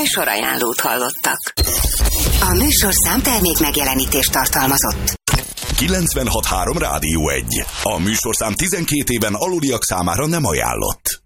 Műsorajánlót hallottak. A műsorszám termék megjelenítést tartalmazott. 96.3 Rádió 1. A műsorszám 12 éven aluliak számára nem ajánlott.